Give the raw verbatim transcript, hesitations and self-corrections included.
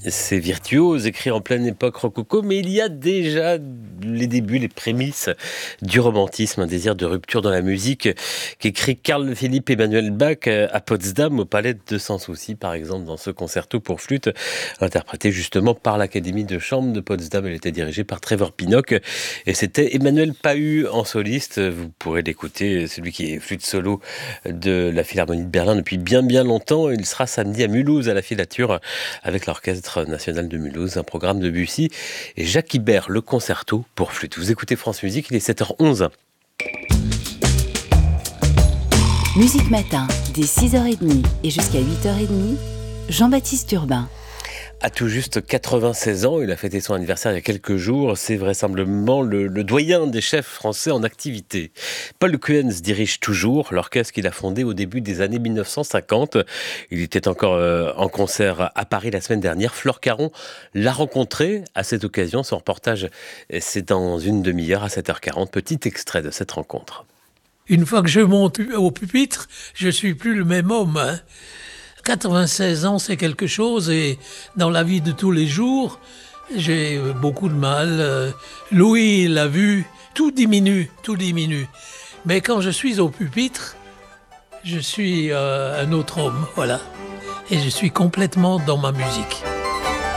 C'est virtuose, écrit en pleine époque rococo, mais il y a déjà les débuts, les prémices du romantisme, un désir de rupture dans la musique qu'écrit Carl Philipp Emanuel Bach à Potsdam, au Palais de Sans Souci, par exemple, dans ce concerto pour flûte, interprété justement par l'Académie de Chambre de Potsdam. Elle était dirigée par Trevor Pinnock, et c'était Emmanuel Pahud en soliste. Vous pourrez l'écouter, celui qui est flûte solo de la Philharmonie de Berlin depuis bien bien longtemps. Il sera samedi à Mulhouse, à la Filature, avec l'Orchestre national de Mulhouse, un programme de Debussy et Jacques Ibert, le concerto pour flûte. Vous écoutez France Musique, il est sept heures onze. Musique Matin, dès six heures trente et jusqu'à huit heures trente, Jean-Baptiste Urbain. À tout juste quatre-vingt-seize ans, il a fêté son anniversaire il y a quelques jours. C'est vraisemblablement le, le doyen des chefs français en activité. Paul Kuens dirige toujours l'orchestre qu'il a fondé au début des années mille neuf cent cinquante. Il était encore euh, en concert à Paris la semaine dernière. Flore Caron l'a rencontré à cette occasion. Son reportage, c'est dans une demi-heure à sept heures quarante. Petit extrait de cette rencontre. Une fois que je monte au pupitre, je suis plus le même homme, hein. quatre-vingt-seize ans, c'est quelque chose, et dans la vie de tous les jours, j'ai beaucoup de mal. Louis l'a vu, tout diminue, tout diminue. Mais quand je suis au pupitre, je suis euh, un autre homme, voilà. Et je suis complètement dans ma musique.